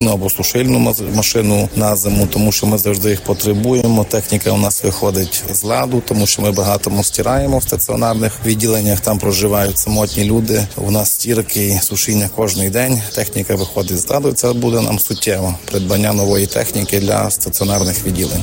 пральну або сушильну машину на зиму, тому що ми завжди їх потребуємо. Техніка у нас виходить з ладу, тому що ми багато стираємо в стаціонарних відділеннях, там проживають самотні люди. У нас стірки і сушіння кожен день. Техніка виходить з ладу, це буде нам суттєво придбання нової техніки для стаціонарних відділень.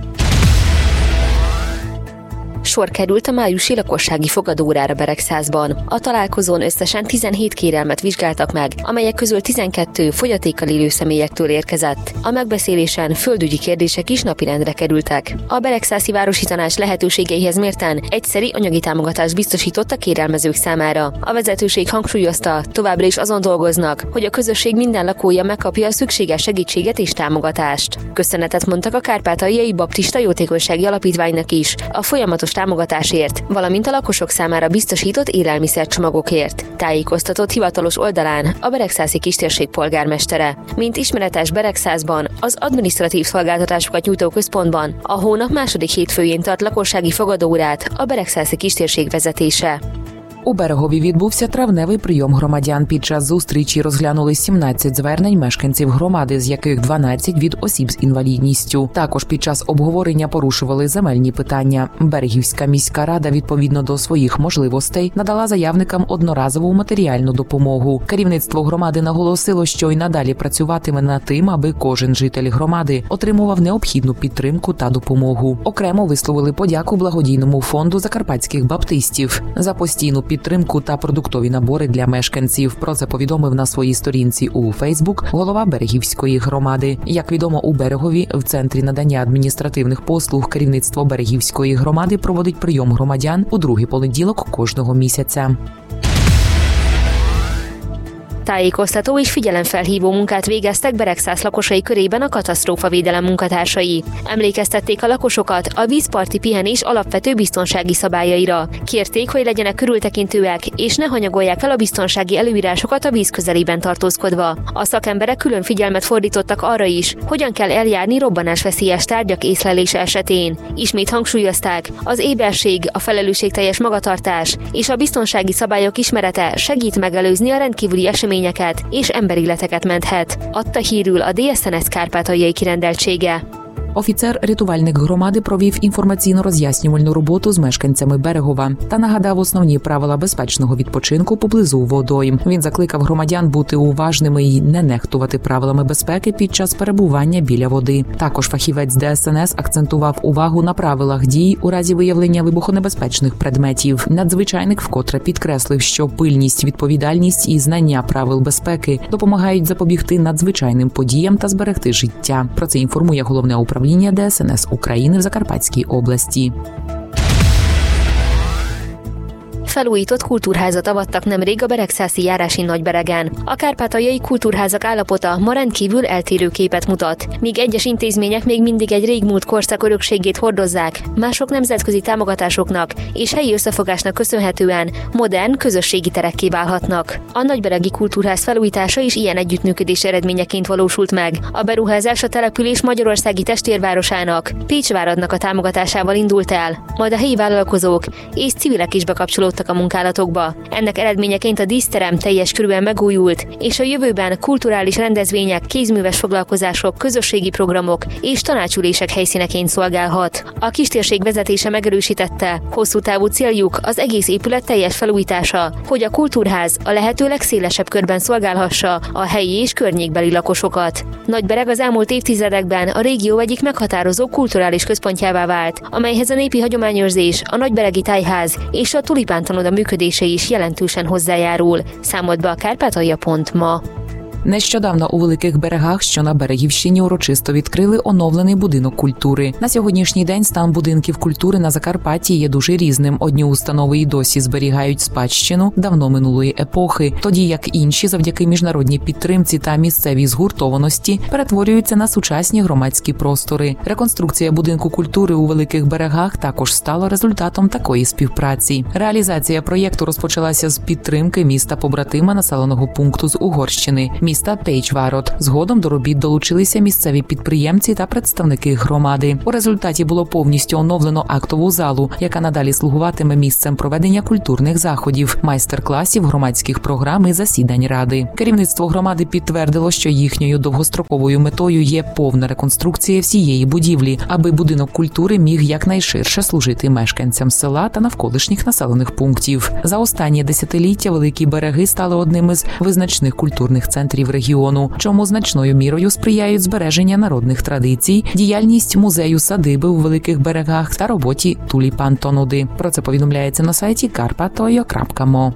Sor került a májusi lakossági fogadóórára Beregszázban. A találkozón összesen 17 kérelmet vizsgáltak meg, amelyek közül 12 fogyatékkal élő személyektől érkezett. A megbeszélésen földügyi kérdések is napirendre kerültek. A Beregszászi Városi Tanács lehetőségeihez mérten egyszeri anyagi támogatást biztosított a kérelmezők számára. A vezetőség hangsúlyozta, továbbra is azon dolgoznak, hogy a közösség minden lakója megkapja a szükséges segítséget és támogatást. Köszönetet mondtak a Kárpátaljai Baptista Jótékonysági Alapítványnak is a folyamatos támogatásért, valamint a lakosok számára biztosított élelmiszercsomagokért. Tájékoztatott hivatalos oldalán a Beregszászi kistérség polgármestere. Mint ismeretes, Beregszázban, az adminisztratív szolgáltatásokat nyújtó központban a hónap második hétfőjén tart lakossági fogadóórát a Beregszászi kistérség vezetése. У Берегові відбувся травневий прийом громадян. Під час зустрічі розглянули 17 звернень мешканців громади, з яких 12 від осіб з інвалідністю. Також під час обговорення порушували земельні питання. Берегівська міська рада відповідно до своїх можливостей надала заявникам одноразову матеріальну допомогу. Керівництво громади наголосило, що й надалі працюватиме над тим, аби кожен житель громади отримував необхідну підтримку та допомогу. Окремо висловили подяку благодійному фонду закарпатських баптистів за постійну підтримку та продуктові набори для мешканців. Про це повідомив на своїй сторінці у Фейсбук голова Берегівської громади. Як відомо, у Берегові в Центрі надання адміністративних послуг керівництво Берегівської gромади проводить прийом громадян у другий понеділок kожного місяця. Tájékoztató és figyelemfelhívó munkát végeztek Beregszász lakosai körében a katasztrófavédelem munkatársai. Emlékeztették a lakosokat a vízparti pihenés alapvető biztonsági szabályaira. Kérték, hogy legyenek körültekintőek, és ne hanyagolják el a biztonsági előírásokat a víz közelében tartózkodva. A szakemberek külön figyelmet fordítottak arra is, hogyan kell eljárni robbanásveszélyes tárgyak észlelése esetén. Ismét hangsúlyozták, az éberség, a felelősségteljes magatartás és a biztonsági szabályok ismerete segít megelőzni a rendkívüli eseményeket és emberéleteket menthet, adta hírül a DSNS kárpátaljai kirendeltsége. Офіцер-рятувальник громади провів інформаційно-роз'яснювальну роботу з мешканцями Берегова та нагадав основні правила безпечного відпочинку поблизу водойм. Він закликав громадян бути уважними і не нехтувати правилами безпеки під час перебування біля води. Також фахівець ДСНС акцентував увагу на правилах дій у разі виявлення вибухонебезпечних предметів. Надзвичайник вкотре підкреслив, що пильність, відповідальність і знання правил безпеки допомагають запобігти надзвичайним подіям та зберегти життя. Про це інформує головне управління ДСНС України в Закарпатській області. Felújított kultúrházat avattak nemrég a Beregszászi járási Nagyberegen. A kárpátaljai kultúrházak állapota ma rendkívül eltérő képet mutat. Míg egyes intézmények még mindig egy régmúlt korszak örökségét hordozzák, mások nemzetközi támogatásoknak és helyi összefogásnak köszönhetően modern, közösségi terekké válhatnak. A Nagyberegi Kultúrház felújítása is ilyen együttműködés eredményeként valósult meg. A beruházás a település magyarországi testvérvárosának, Pécsváradnak a támogatásával indult el, majd a helyi vállalkozók és civilek is bekapcsolódtak a munkálatokba. Ennek eredményeként a díszterem teljes körűen megújult, és a jövőben kulturális rendezvények, kézműves foglalkozások, közösségi programok és tanácsülések helyszíneként szolgálhat. A kistérség vezetése megerősítette, hosszú távú céljuk az egész épület teljes felújítása, hogy a kultúrház a lehető legszélesebb körben szolgálhassa a helyi és környékbeli lakosokat. Nagybereg az elmúlt évtizedekben a régió egyik meghatározó kulturális központjává vált, amelyhez a népi hagyományőrzés, a Nagyberegi Tájház és a Tulipántanoda működése is jelentősen hozzájárul, számolt be a Kárpátalja.ma. Нещодавно у Великих Берегах, що на Берегівщині, урочисто відкрили оновлений будинок культури. На сьогоднішній день стан будинків культури на Закарпатті є дуже різним. Одні установи й досі зберігають спадщину давно минулої епохи, тоді як інші, завдяки міжнародній підтримці та місцевій згуртованості, перетворюються на сучасні громадські простори. Реконструкція будинку культури у Великих Берегах також стала результатом такої співпраці. Реалізація проєкту розпочалася з підтримки міста-побратима населеного пункту з Угорщини. міста Пейчварот. Згодом до робіт долучилися місцеві підприємці та представники громади. У результаті було повністю оновлено актову залу, яка надалі слугуватиме місцем проведення культурних заходів, майстер-класів, громадських програм і засідань ради. Керівництво громади підтвердило, що їхньою довгостроковою метою є повна реконструкція всієї будівлі, аби будинок культури міг якнайширше служити мешканцям села та навколишніх населених пунктів. За останні десятиліття Великі Береги стали одним із визначних культурних центрів регіону, чому значною мірою сприяють збереження народних традицій, діяльність музею садиби у Великих Берегах та роботі Туліпантонуди. Про це повідомляється на сайті karpatoja.mo.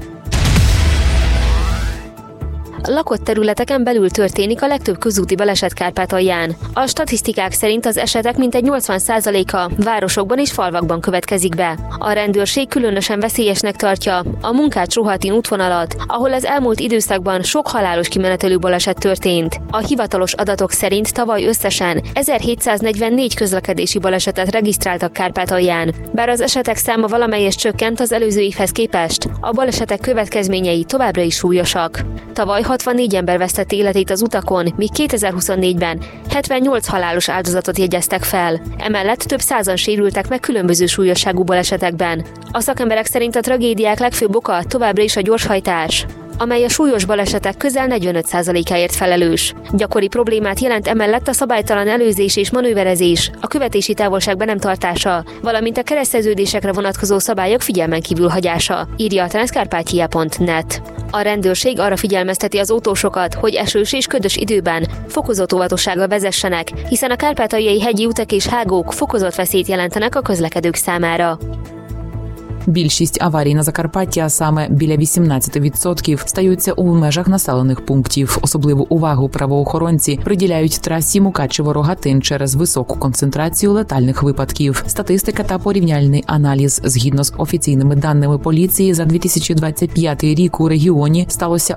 Lakott területeken belül történik a legtöbb közúti baleset Kárpátalján. A statisztikák szerint az esetek mintegy 80%-a városokban és falvakban következik be. A rendőrség különösen veszélyesnek tartja a Munkács-Rohatin útvonalat, ahol az elmúlt időszakban sok halálos kimenetelő baleset történt. A hivatalos adatok szerint tavaly összesen 1744 közlekedési balesetet regisztráltak Kárpátalján. Bár az esetek száma valamelyest csökkent az előző évhez képest, a balesetek következményei továbbra is súlyosak. Tavaly 64 ember vesztette életét az utakon, míg 2024-ben 78 halálos áldozatot jegyeztek fel. Emellett több százan sérültek meg különböző súlyosságú balesetekben. A szakemberek szerint a tragédiák legfőbb oka továbbra is a gyorshajtás, amely a súlyos balesetek közel 45%-áért felelős. Gyakori problémát jelent emellett a szabálytalan előzés és manőverezés, a követési távolság be nem tartása, valamint a kereszteződésekre vonatkozó szabályok figyelmen kívül hagyása, írja a transcarpathia.net. A rendőrség arra figyelmezteti az autósokat, hogy esős és ködös időben fokozott óvatossággal vezessenek, hiszen a kárpátaljai hegyi utak és hágók fokozott veszélyt jelentenek a közlekedők számára. Більшість аварій на Закарпатті, а саме біля 18%, стаються у межах населених пунктів. Особливу увагу правоохоронці приділяють трасі Мукачево-Рогатин через високу концентрацію летальних випадків. Статистика та порівняльний аналіз. Згідно з офіційними даними поліції, за 2025 рік у регіоні сталося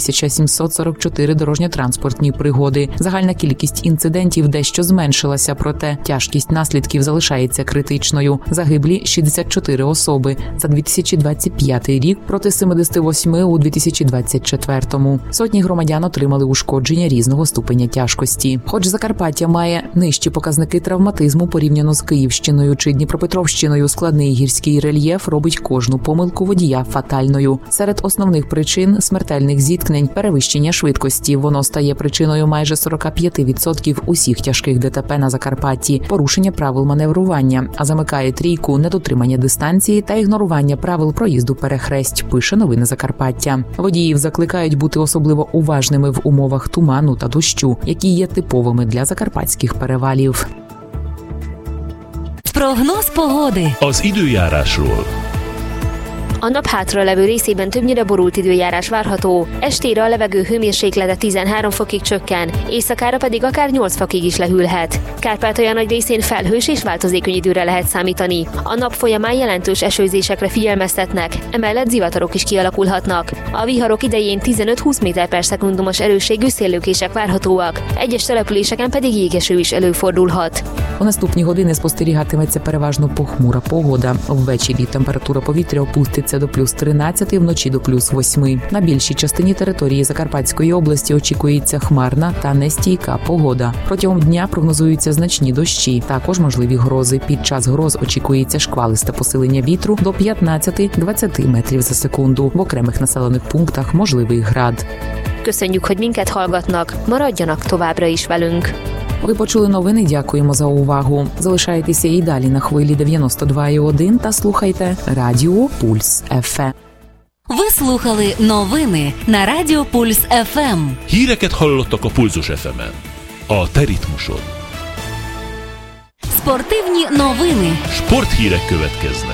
1744 дорожньо-транспортні пригоди. Загальна кількість інцидентів дещо зменшилася, проте тяжкість наслідків залишається критичною. Загиблі 64 особи за 2025 рік проти 78 у 2024-му. Сотні громадян отримали ушкодження різного ступеня тяжкості. Хоч Закарпаття має нижчі показники травматизму порівняно з Київщиною чи Дніпропетровщиною, складний гірський рельєф робить кожну помилку водія фатальною. Серед основних причин смертельних зіткнень – перевищення швидкості. Воно стає причиною майже 45% усіх тяжких ДТП на Закарпатті, порушення правил маневрування, а замикає трійку недотримання дистанції та ігнорування правил проїзду перехресть, пише Новини Закарпаття. Водіїв закликають бути особливо уважними в умовах туману та дощу, які є типовими для закарпатських перевалів. Прогноз pogody. Az időjárásról. A nap hátralevő részében többnyire borult időjárás várható, estére a levegő hőmérséklete 13 fokig csökken, éjszakára pedig akár 8 fokig is lehűlhet. Kárpátalja nagy részén felhős és változékony időre lehet számítani. A nap folyamán jelentős esőzésekre figyelmeztetnek, emellett zivatarok is kialakulhatnak. A viharok idején 15-20 méter/szekundumos erősségű széllökések várhatóak, egyes településeken pedig jégeső is előfordulhat. У наступні години спостерігатиметься переважно похмура погода. Ввечері температура повітря опуститься до плюс 13, вночі до плюс 8. На більшій частині території Закарпатської області очікується хмарна та нестійка погода. Протягом дня прогнозуються значні дощі, також можливі грози. Під час гроз очікується шквалисте посилення вітру до 15-20 метрів за секунду. В окремих населених пунктах можливий град. Köszönjük, hogy minket hallgatnak, maradjanak továbbra is velünk. Ви почули новини, дякуємо за увагу. Залишайтеся і далі на хвилі 92,1 та слухайте Радіо Пульс ФМ. Ви слухали новини на Радіо Пульс ФМ. Híreket hallottak a Pulzus FM-en. A te ritmusod. Спортивні новини. Sporthírek következnek.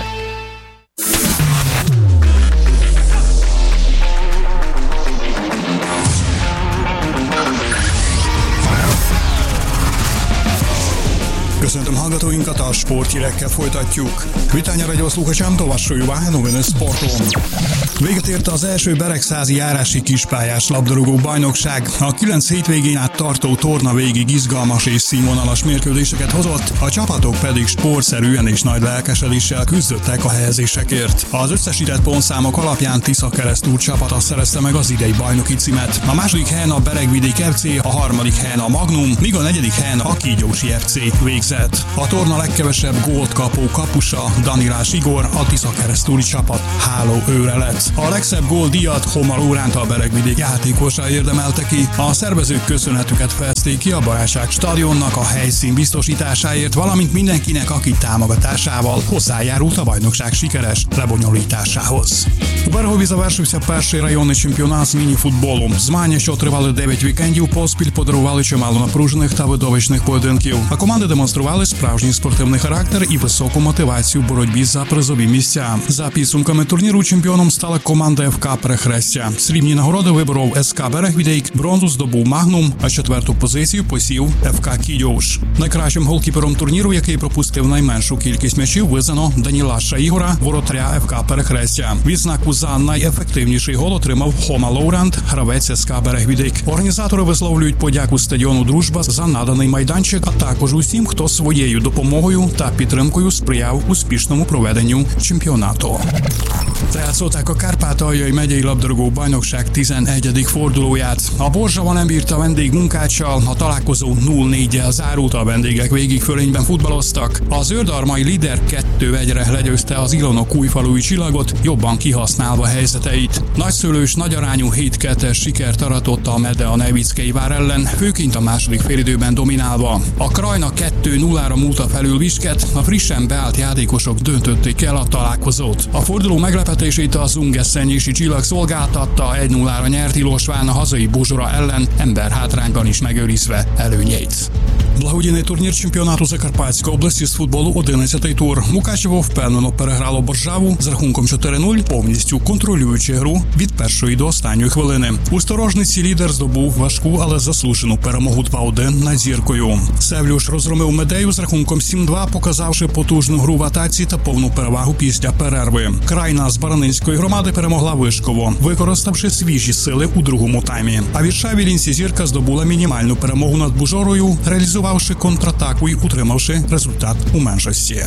Köszöntöm hallgatóinkat, a sporthírekkel folytatjuk. Vitánja radio sluchačám dovašuju noviny sportom. Véget ért az első beregszázi járási kispályás labdarúgó bajnokság. A 9 hétvégén át tartó torna végig izgalmas és színvonalas mérkőzéseket hozott, a csapatok pedig sportszerűen és nagy lelkesedéssel küzdöttek a helyezésekért. Az összesített pontszámok alapján Tiszakeresztúr csapata szerezte meg az idei bajnoki címet. A második helyen a Beregvidék FC, a harmadik helyen a Magnum, míg a negyedik helyen a Kígyósi FC végzett. A torna legkevesebb gólt kapó kapusa, Danilás Igor, a Tiszakeresztúri csapat hálóőre lett. A legszebb góldíjat Homa Lóránt, a Beregvidék játékosa érdemelte ki. A szervezők köszönhetüket fejezték ki a Barátság stadionnak a helyszín biztosításáért, valamint mindenkinek, aki támogatásával hozzájárult a bajnokság sikeres lebonyolításához. U Berehovi završio perši rajonni šampionat s mini futbolom. Zmanje що тривали 9 вікендів поспіль подарували чимало напружених та видовищних поєдинків. А команди демонстрували справжній спортивний характер і високу мотивацію в боротьбі за призові місця. За підсумками турніру чемпіоном стала команда ФК Перехрестя. Срібні нагороди виборов СК Берегвідейк, бронзу здобув Магнум, а четверту позицію посів ФК Кідьош. Найкращим голкіпером турніру, який пропустив найменшу кількість м'ячів, визнано Данілаша Ігора, воротаря ФК Перехрестя. Відзнаку за найефективніший гол отримав Хома Лоурант, гравець СК Берегвідейк. Організатори висловлюють подяку стадіону «Дружба» за наданий майданчик, а також усім, хто своєю допомогою та підтримкою сприяв успішному проведенню чемпіонату. Játszották a Kárpátaljai megyei labdarúgó bajnokság 11. fordulóját. A Borzsava nem bírta vendégmunkáccsal, a találkozó 0-4-jel zárult, a vendégek végig fölényben futballoztak. Az őrdarmai Lider 2-1-re legyőzte az Ilonok újfalui Csillagot, jobban kihasználva helyzeteit. Nagyszülős, nagyarányú 7-2-es sikert aratott a Mede a Nevickei vár ellen, főként a második félidőben dominálva. A Krajna 2-0-ra múlta felül Visket, a frissen beállt játékosok döntötték el a találkozót. A forduló meglepetését a Zungeszenyési Csillag szolgáltatta, 1-0-ra nyert Ilosván a hazai Bozsora ellen, emberhátrányban is megőrizve előnyeit. Благодійний турнір чемпіонату Закарпатської області з футболу 11-й тур. Мукачево впевнено переграло Боржаву з рахунком 4-0, повністю контролюючи гру від першої до останньої хвилини. У Сторожниці Лідер здобув важку, але заслужену перемогу 2-1 над Зіркою. Севлюш розгромив Медею з рахунком 7-2, показавши потужну гру в атаці та повну перевагу після перерви. Крайна з Баранинської громади перемогла Вишково, використавши свіжі сили у другому таймі. А від Шавілінці Зірка здобула мінімальну перемогу над Бужорою, реалізувавши контратаку і утримавши результат у меншості.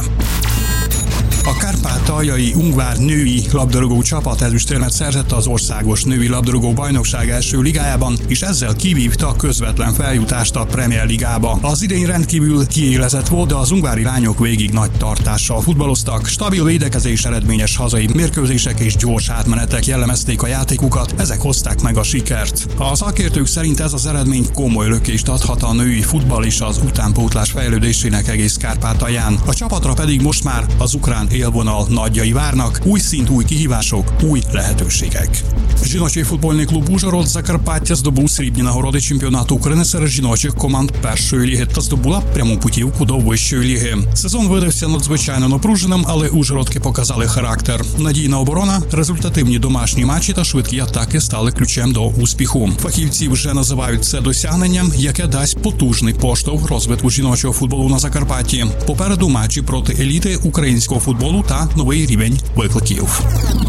A Kárpátaljai Ungvár női labdarúgó csapat ezüstérmet szerzett az országos női labdarúgó bajnokság első ligájában, és ezzel kivívta a közvetlen feljutást a Premier Ligába. Az idén rendkívül kiélezett volt, de az ungvári lányok végig nagy tartással futballoztak. Stabil védekezés, eredményes hazai mérkőzések és gyors átmenetek jellemezték a játékukat, ezek hozták meg a sikert. A szakértők szerint ez az eredmény komoly lökést adhat a női futball és az utánpótlás fejlődésének egész Kárpátalján. A csapatra pedig most már az ukrán élvonal nagyjai várnak, új szint, új kihívások, új lehetőségek. Жіночий футбольний клуб «Ужгород» Закарпаття здобув срібні нагороди чемпіонату України серед жіночих команд першої ліги та здобула пряму путівку до вищої ліги. Сезон видався надзвичайно напруженим, але ужгородки показали характер. Надійна оборона, результативні домашні матчі та швидкі атаки стали ключем до успіху. Фахівці вже називають це досягненням, яке дасть потужний поштовх розвитку жіночого футболу на Закарпатті. Попереду матчі проти еліти українського футболу та новий рівень викликів.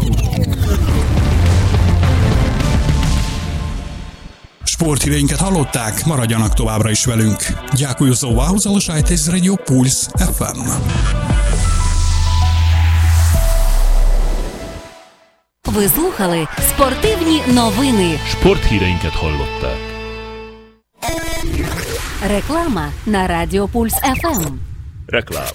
Sporthíreinket hallották, maradjanak továbbra is velünk. Дякую за увагу, залишайтесь з Радіо Пульс FM. Ви слухали спортивні новини. Sporthíreinket hallották. Реклама на Радіо Пульс FM. Реклам.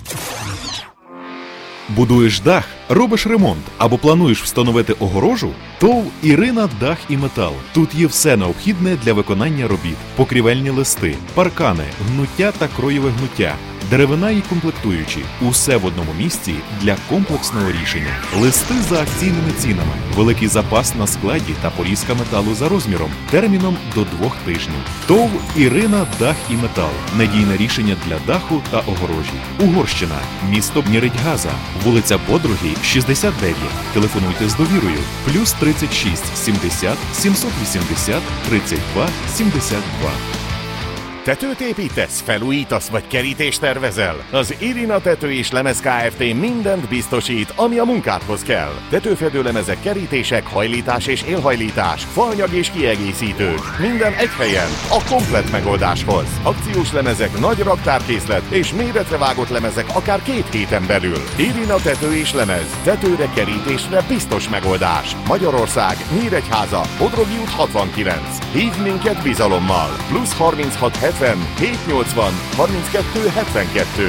Будуєш дах, робиш ремонт або плануєш встановити огорожу? ТОВ «Ірина Дах і Метал». Тут є все необхідне для виконання робіт. Покрівельні листи, паркани, гнуття та кроєве гнуття, деревина і комплектуючі. Усе в одному місці для комплексного рішення. Листи за акційними цінами. Великий запас на складі та порізка металу за розміром. Терміном до 2 тижнів. ТОВ «Ірина Дах і Метал». Надійне рішення для даху та огорожі. Угорщина. Місто Нєредьгаза. Вулиця Подруги, 69. Телефонуйте з довірою. Плюс 36 70 780 32 72. Tetőt építesz, felújítasz vagy kerítést tervezel? Az Irina Tető és Lemez Kft. Mindent biztosít, ami a munkádhoz kell. Tetőfedőlemezek, kerítések, hajlítás és élhajlítás, faanyag és kiegészítők. Minden egy helyen, a komplett megoldáshoz. Akciós lemezek, nagy raktárkészlet és méretre vágott lemezek akár 2 héten belül. Irina Tető és Lemez. Tetőre, kerítésre biztos megoldás. Magyarország, Nyíregyháza, Bodrogi út 69. Hívd minket bizalommal. +36 70 780 32 72.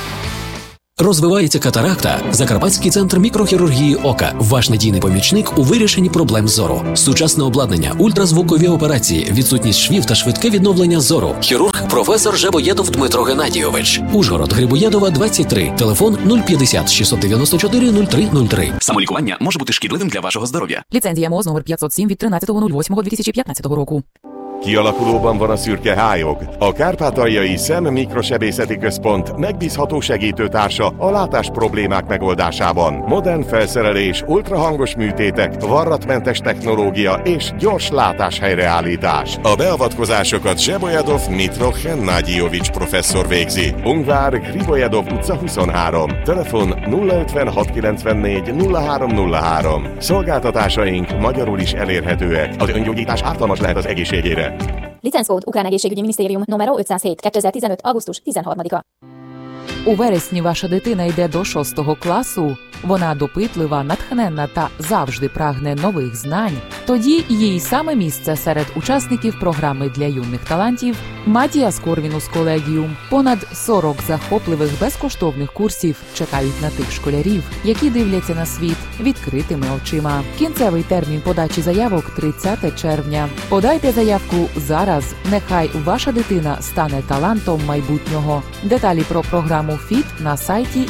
Розвивається катаракта. Закарпатський центр мікрохірургії ока. Ваш надійний помічник у вирішенні проблем зору. Сучасне обладнання, ультразвукові операції, відсутність швів та швидке відновлення зору. Хірург професор Жебоєдов Дмитро Геннадійович. Ужгород, Грибоєдова, 23. Телефон 050 694 0303. Самолікування може бути шкідливим для вашого здоров'я. Ліцензія МОЗ номер 507 від 13.08.2015 року. Kialakulóban van a szürke hályog. A Kárpátaljai Szem-Mikrosebészeti Központ megbízható segítőtársa a látás problémák megoldásában. Modern felszerelés, ultrahangos műtétek, varratmentes technológia és gyors látás helyreállítás. A beavatkozásokat Zsebolyadov Dmitro Hennadyijovics professzor végzi. Ungvár, Gribojedov utca 23. Telefon 056 94 0303. Szolgáltatásaink magyarul is elérhetőek. Az öngyógyítás ártalmas lehet az egészségére. Licenckód Ukrán Egészségügyi Minisztérium номер 507 2015 августус 13-a. У вересні ваша дитина йде до 6 класу, вона допитлива, натхненна та завжди прагне нових знань, тоді їй саме місце серед учасників програми для юних талантів Матіас Корвінус Колегіум. Понад 40 захопливих безкоштовних курсів чекають на тих школярів, які дивляться на світ відкритими очима. Кінцевий термін подачі заявок – 30 червня. Подайте заявку зараз, нехай ваша дитина стане талантом майбутнього. Деталі про програму ФІТ на сайті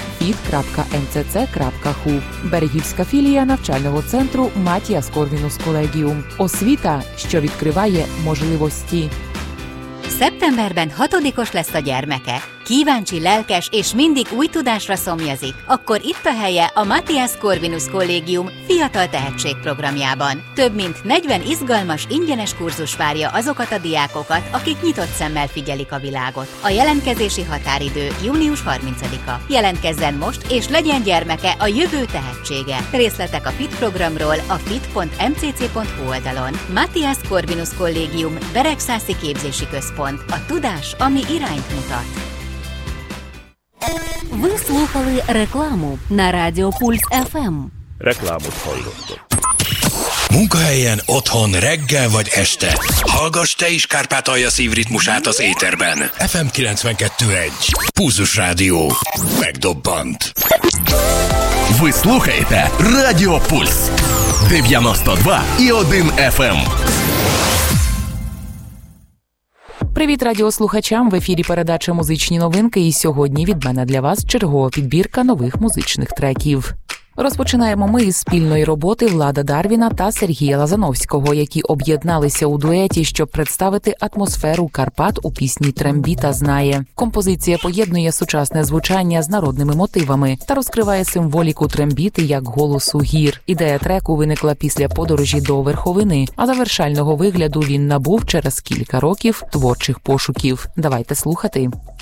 fit.mcc.hu. Берегівська філія навчального центру Матіас Корвінус Колегіум. Освіта, що відкриває можливості. Szeptemberben 6-os lesz a gyermeke. Kíváncsi, lelkes és mindig új tudásra szomjazik, akkor itt a helye a Mathias Corvinus Kollégium Fiatal Tehetség programjában. Több mint 40 izgalmas, ingyenes kurzus várja azokat a diákokat, akik nyitott szemmel figyelik a világot. A jelentkezési határidő június 30-a. Jelentkezzen most, és legyen gyermeke a jövő tehetsége. Részletek a FIT programról a fit.mcc.hu oldalon. Mathias Corvinus Kollégium Beregszászi képzési központ. A tudás, ami irányt mutat. Ви слухали рекламу на Радіо Пульс ФМ. Reklámot hallottok. Munkahelyen, otthon, reggel vagy este. Hallgass te is Kárpátalja szívritmusát az éterben. FM 92.1. Pulzus Rádió. Megdobbant. Ви слухаєте Радіо Пульс 92,1 FM. Привіт радіослухачам! В ефірі передача «Музичні новинки» і сьогодні від мене для вас чергова підбірка нових музичних треків. Розпочинаємо ми із спільної роботи Влада Дарвіна та Сергія Лазановського, які об'єдналися у дуеті, щоб представити атмосферу Карпат у пісні «Трембіта знає». Композиція поєднує сучасне звучання з народними мотивами та розкриває символіку трембіти як голосу гір. Ідея треку виникла після подорожі до верховини, а завершального вигляду він набув через кілька років творчих пошуків. Давайте слухати.